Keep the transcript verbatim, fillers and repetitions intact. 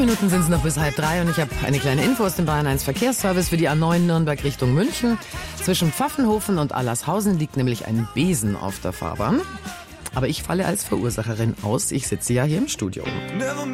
Minuten sind es noch bis halb drei und ich habe eine kleine Info aus dem Bayern eins Verkehrsservice für die A neun Nürnberg Richtung München. Zwischen Pfaffenhofen und Allershausen liegt nämlich ein Besen auf der Fahrbahn. Aber ich falle als Verursacherin aus. Ich sitze ja hier im Studio.